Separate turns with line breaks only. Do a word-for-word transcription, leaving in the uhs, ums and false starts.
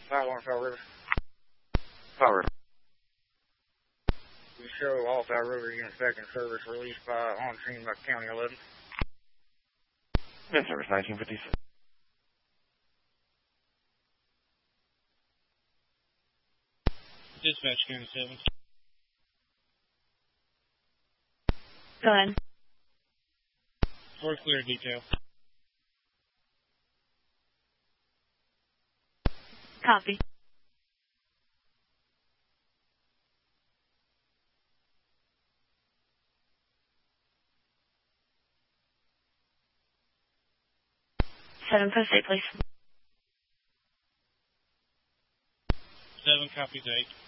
five one Fall River.
Fall River.
We show all Fall River units back in service released by on scene by County eleven.
In service nineteen fifty-six.
Dispatch County seven.
Go ahead.
Four clear detail.
Copy. Seven post eight, please.
Seven copies eight.